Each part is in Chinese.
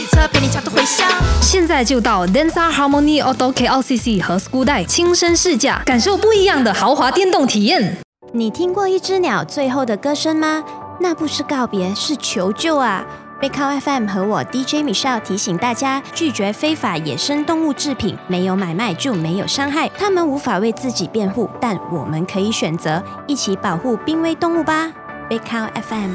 车陪你角度回响。 现在就到 Denza Harmony Auto KLCC 和 Skudai 亲身试驾，感受不一样的豪华电动体验。 你听过一只鸟最后的歌声吗？那不是告别，是求救啊！Big FM 和我 DJ Michelle 提醒大家，拒绝非法野生动物制品，没有买卖就没有伤害。他们无法为自己辩护，但我们可以选择一起保护濒危动物吧。Big FM。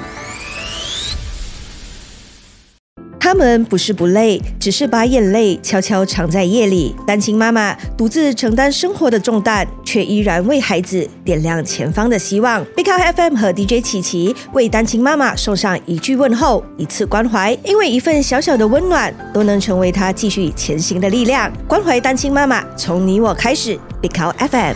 他们不是不累，只是把眼泪悄悄藏在夜里。单亲妈妈独自承担生活的重担，却依然为孩子点亮前方的希望。Big FM 和 DJ 琪琪为单亲妈妈送上一句问候，一次关怀，因为一份小小的温暖，都能成为她继续前行的力量。关怀单亲妈妈，从你我开始。Big FM。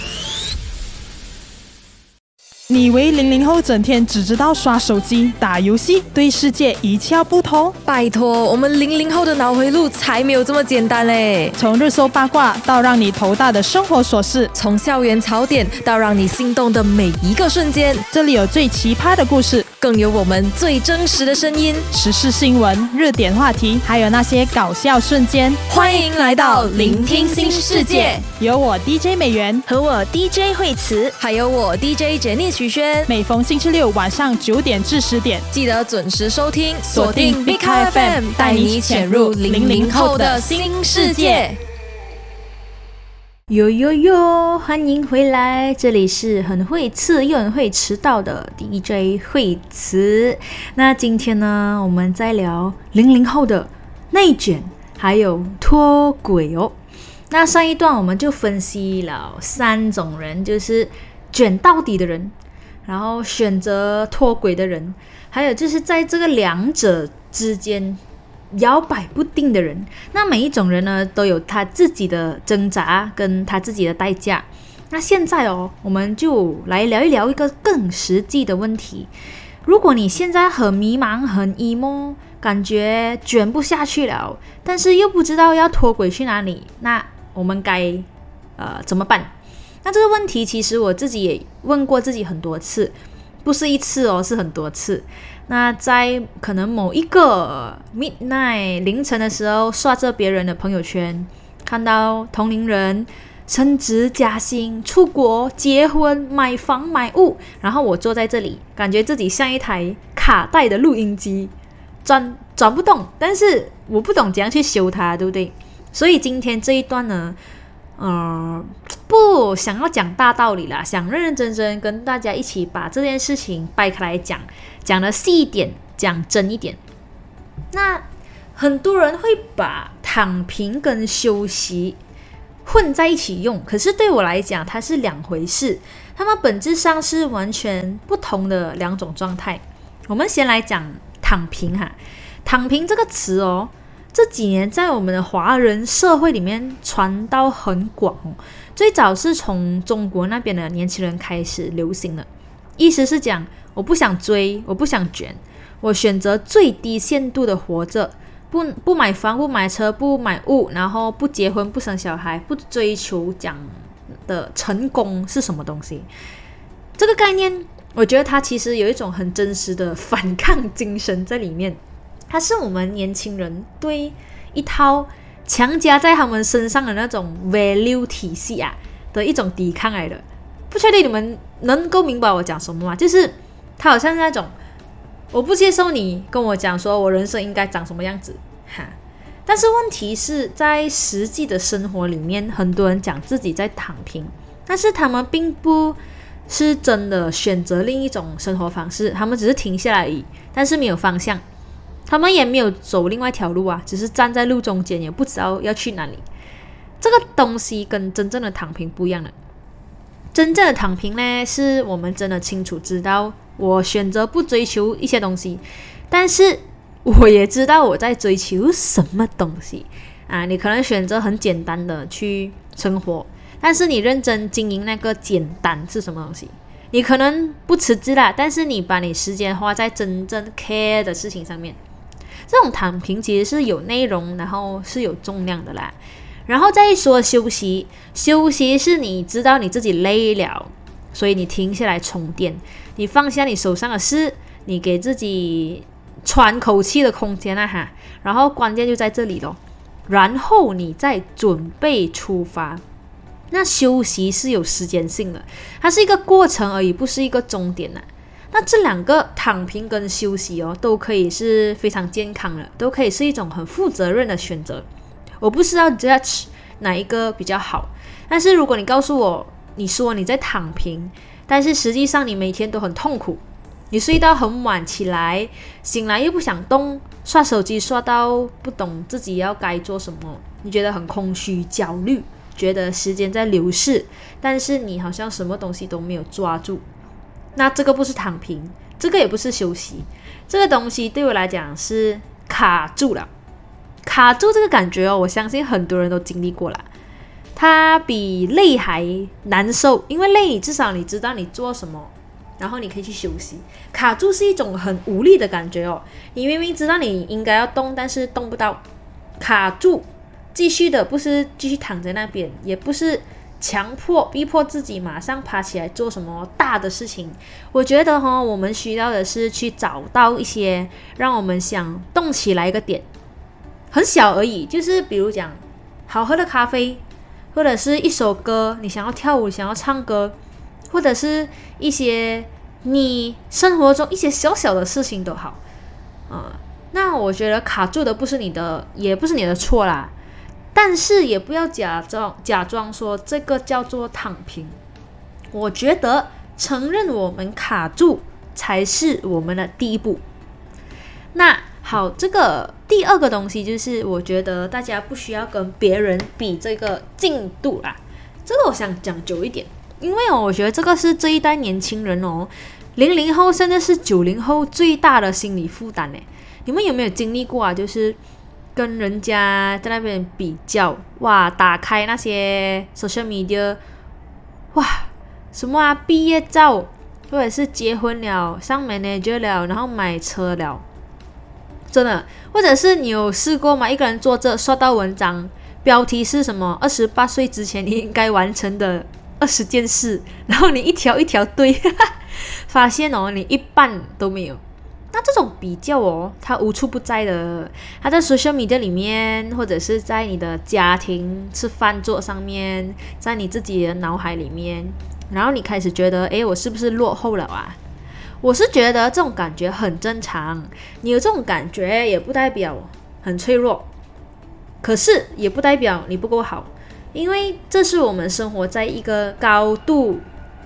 你以为00后整天只知道刷手机、打游戏，对世界一窍不通？ 拜托，我们00后的脑回路才没有这么简单嘞！ 从热搜八卦到让你头大的生活琐事， 从校园槽点到让你心动的每一个瞬间， 这里有最奇葩的故事， 更有我们最真实的声音， 时事新闻、热点话题，还有那些搞笑瞬间。 欢迎来到聆听新世界， 有我 DJ 美元和我 DJ 惠慈， 还有我 DJ Jenny徐轩。 每逢星期六晚上9点至10点， 记得准时收听，锁定 Big FM， 带你潜入00后的新世界。 哟哟哟，欢迎回来，这里是很会刺又很会迟到的 DJ 惠慈。那今天呢，我们在聊00后的内卷还有脱轨哦。那上一段我们就分析了3种人，就是卷到底的人，然后选择脱轨的人，还有就是在这个两者之间摇摆不定的人。那每一种人呢，都有他自己的挣扎跟他自己的代价。那现在我们就来聊一聊一个更实际的问题。如果你现在很迷茫很 emo， 感觉卷不下去了，但是又不知道要脱轨去哪里，那我们该怎么办？那这个问题其实我自己也问过自己很多次，不是一次是很多次。那在可能某一个 midnight 凌晨的时候，刷着别人的朋友圈，看到同龄人升职加薪、出国、结婚、买房买物，然后我坐在这里，感觉自己像一台卡带的录音机，转不动，但是我不懂怎样去修它，对不对？所以今天这一段呢，不想要讲大道理啦，想认认真真跟大家一起把这件事情掰开来讲，讲得细一点，讲真一点。那很多人会把躺平跟休息混在一起用，可是对我来讲它是两回事，它们本质上是完全不同的两种状态。我们先来讲躺平哈，躺平这个词这几年在我们的华人社会里面传到很广最早是从中国那边的年轻人开始流行的，意思是讲我不想追，我不想卷，我选择最低限度的活着，不买房，不买车，不买物，然后不结婚，不生小孩，不追求讲的成功是什么东西。这个概念我觉得它其实有一种很真实的反抗精神在里面，它是我们年轻人对一套强加在他们身上的那种 value 体系的一种抵抗来的。不确定你们能够明白我讲什么吗？就是它好像是那种我不接受你跟我讲说我人生应该长什么样子但是问题是在实际的生活里面，很多人讲自己在躺平，但是他们并不是真的选择另一种生活方式，他们只是停下来而已，但是没有方向，他们也没有走另外一条路只是站在路中间，也不知道要去哪里。这个东西跟真正的躺平不一样的。真正的躺平呢，是我们真的清楚知道我选择不追求一些东西，但是我也知道我在追求什么东西你可能选择很简单的去生活，但是你认真经营那个简单是什么东西。你可能不辞职啦，但是你把你时间花在真正 care 的事情上面。这种躺平其实是有内容，然后是有重量的啦。然后再说休息，休息是你知道你自己累了，所以你停下来充电，你放下你手上的事，你给自己喘口气的空间啊哈。然后关键就在这里咯，然后你再准备出发。那休息是有时间性的，它是一个过程而已，不是一个终点啊。那这两个躺平跟休息都可以是非常健康的，都可以是一种很负责任的选择。我不是要 judge 哪一个比较好，但是如果你告诉我，你说你在躺平，但是实际上你每天都很痛苦，你睡到很晚起来，醒来又不想动，刷手机刷到不懂自己要该做什么，你觉得很空虚焦虑，觉得时间在流逝，但是你好像什么东西都没有抓住，那这个不是躺平，这个也不是休息，这个东西对我来讲是卡住了。卡住这个感觉我相信很多人都经历过了，它比累还难受，因为累至少你知道你做什么，然后你可以去休息。卡住是一种很无力的感觉你明明知道你应该要动，但是动不到，卡住。继续的不是继续躺在那边，也不是逼迫自己马上爬起来做什么大的事情。我觉得我们需要的是去找到一些让我们想动起来一个点，很小而已，就是比如讲好喝的咖啡，或者是一首歌，你想要跳舞想要唱歌，或者是一些你生活中一些小小的事情都好那我觉得卡住的不是你的，也不是你的错啦，但是也不要假装说这个叫做躺平。我觉得承认我们卡住才是我们的第一步。那好，这个第二个东西就是我觉得大家不需要跟别人比这个进度啦，这个我想讲久一点，因为我觉得这个是这一代年轻人00后甚至是90后最大的心理负担你们有没有经历过就是跟人家在那边比较，哇，打开那些 social media， 哇，什么毕业照，或者是结婚了，上 manager 了，然后买车了，真的，或者是你有试过吗？一个人坐着刷到文章，标题是什么28岁之前你应该完成的20件事，然后你一条一条对发现你一半都没有。那这种比较它无处不在的，它在 social media 里面，或者是在你的家庭吃饭桌上面，在你自己的脑海里面，然后你开始觉得我是不是落后了啊？我是觉得这种感觉很正常，你有这种感觉也不代表很脆弱，可是也不代表你不够好，因为这是我们生活在一个高度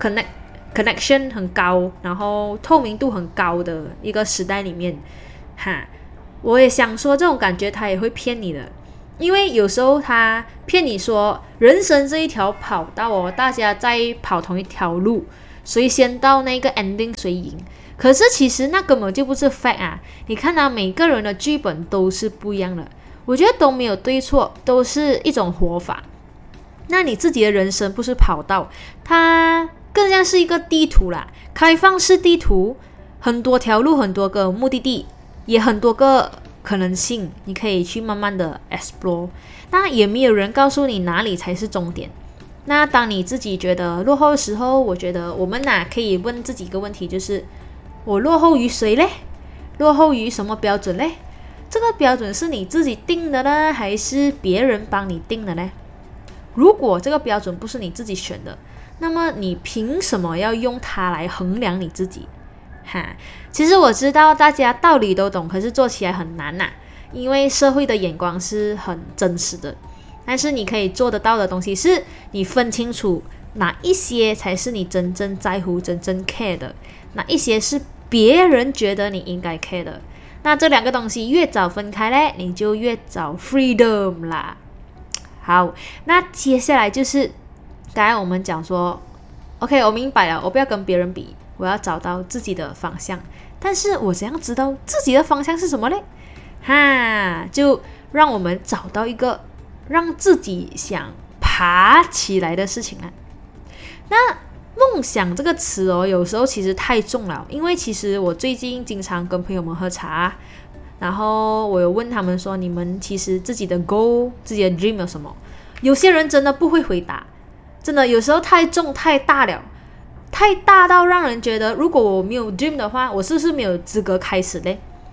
connection 很高，然后透明度很高的一个时代里面我也想说这种感觉它也会骗你的，因为有时候它骗你说人生这一条跑道大家在跑同一条路，谁先到那个 ending 谁赢，可是其实那根本就不是 fact 你看每个人的剧本都是不一样的，我觉得都没有对错，都是一种活法。那你自己的人生不是跑道，它更像是一个地图啦，开放式地图，很多条路，很多个目的地，也很多个可能性，你可以去慢慢的 explore。那也没有人告诉你哪里才是终点。那当你自己觉得落后的时候，我觉得我们可以问自己一个问题，就是我落后于谁嘞？落后于什么标准嘞？这个标准是你自己定的呢，还是别人帮你定的呢？如果这个标准不是你自己选的，那么你凭什么要用它来衡量你自己？其实我知道大家道理都懂，可是做起来很难因为社会的眼光是很真实的。但是你可以做得到的东西是你分清楚哪一些才是你真正在乎真正 care 的，哪一些是别人觉得你应该 care 的。那这两个东西越早分开嘞，你就越早 freedom 啦。好，那接下来就是刚才我们讲说 OK 我明白了，我不要跟别人比，我要找到自己的方向。但是我怎样知道自己的方向是什么嘞？就让我们找到一个让自己想爬起来的事情那梦想这个词有时候其实太重了，因为其实我最近经常跟朋友们喝茶，然后我有问他们说，你们其实自己的 goal 自己的 dream 有什么？有些人真的不会回答，真的有时候太重太大了，太大到让人觉得如果我没有 dream 的话，我是不是没有资格开始嘞？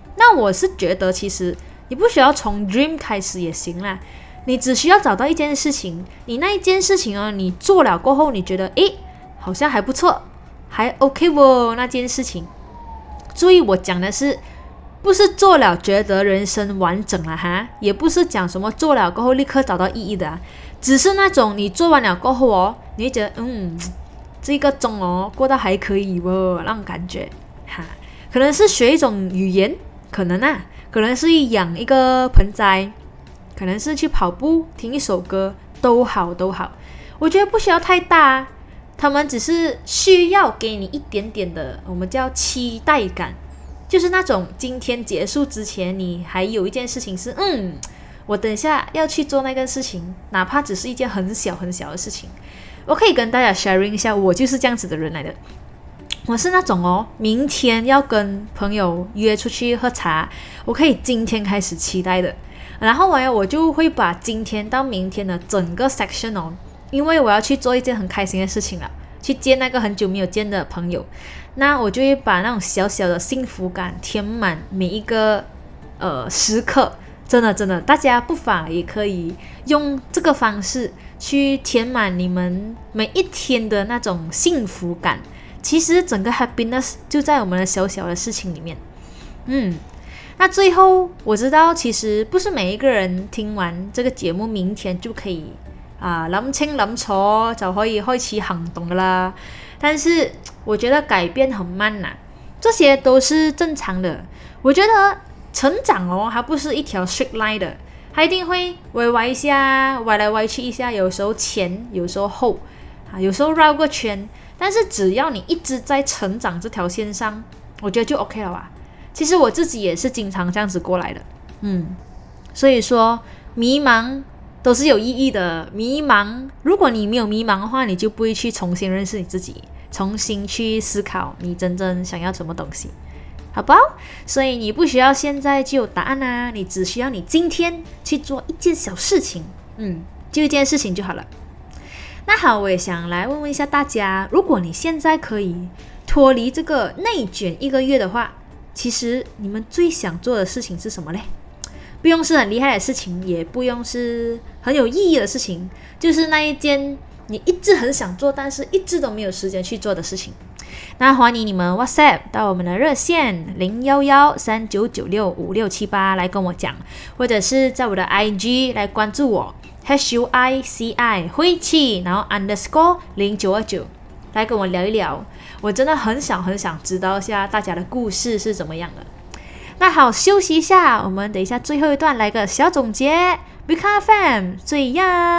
那我是觉得其实你不需要从 dream 开始也行啦，你只需要找到一件事情，你那一件事情哦，你做了过后你觉得诶好像还不错，还 OK 哦，那件事情。注意我讲的是不是做了觉得人生完整了哈，也不是讲什么做了过后立刻找到意义的啊，只是那种你做完了过后哦，你会觉得这个钟哦过得还可以哦，那种感觉哈，可能是学一种语言，可能是养一个盆栽，可能是去跑步听一首歌，都好，我觉得不需要太大，他们只是需要给你一点点的我们叫期待感，就是那种今天结束之前你还有一件事情是我等一下要去做那个事情，哪怕只是一件很小的事情。我可以跟大家 sharing 一下，我就是这样子的人来的。我是那种明天要跟朋友约出去喝茶，我可以今天开始期待的，然后我就会把今天到明天的整个 section 因为我要去做一件很开心的事情了，去见那个很久没有见的朋友，那我就会把那种小小的幸福感填满每一个时刻。真的，大家不妨也可以用这个方式去填满你们每一天的那种幸福感。其实整个 happiness 就在我们的小小的事情里面。那最后我知道其实不是每一个人聽完這個節目明天就可以諗清諗楚就可以開始行動的啦，但是我覺得改變很慢啦，這些都是正常的。我覺得成長它不是一條 straight line 的，它一定會歪一下，歪來歪去一下，有時候前有時候後有時候繞個圈，但是只要你一直在成長這條線上，我覺得就 OK 了吧。其實我自己也是經常這樣子過來的，所以說迷茫都是有意義的。迷茫，如果你沒有迷茫的話，你就不會去重新認識你自己，重新去思考你真正想要什麼東西，好不好？所以你不需要現在就有答案啊，你只需要你今天去做一件小事情，就一件事情就好了。那好，我也想來問問一下大家，如果你現在可以脫離這個內卷1個月的話，其實你們最想做的事情是什麼呢？不用是很厲害的事情，也不用是很有意義的事情，就是那一件你一直很想做但是一直都沒有時間去做的事情。那歡迎你們 WhatsApp 到我們的熱線01139965678來跟我講，或者是在我的 IG 來關注我 HUICI 灰氣然後 _0929來跟我聊一聊，我真的很想知道一下大家的故事是怎麼樣的。那好，休息一下，我們等一下最後一段來個小總結。Bika FM 最樣。